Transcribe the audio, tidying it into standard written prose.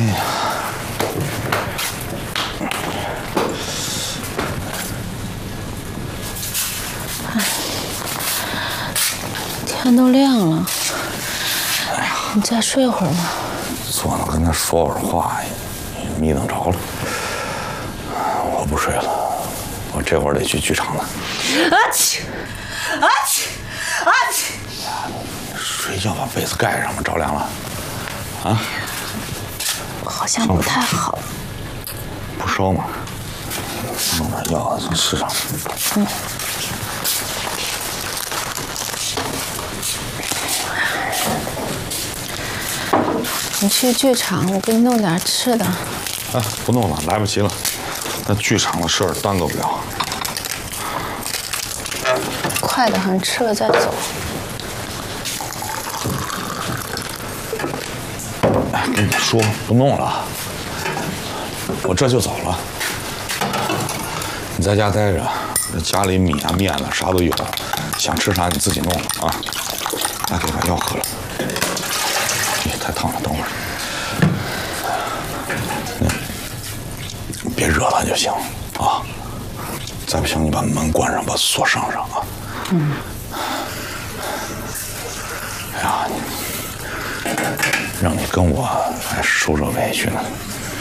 哎呀， 天都亮了，哎呀，你再睡会儿吧。 坐那跟他说会儿话，迷瞪着了。我不睡了，我这会儿得去剧场了。睡觉把被子盖上吧，着凉了。啊？ 好像不太好。 不烧吗？弄点药吃上。嗯。 你去剧场，我给你弄点吃的。 哎，不弄了，来不及了。那剧场的事儿耽搁不了。 快得很，吃了再走。 哎，跟你说，不弄了，我这就走了。你在家待着，家里米啊、面了啥都有，想吃啥你自己弄了啊。来，给把药喝了。太烫了，等会儿。别惹他就行啊。再不行，你把门关上，把锁上啊。嗯。哎呀，让你跟我还受这委屈呢。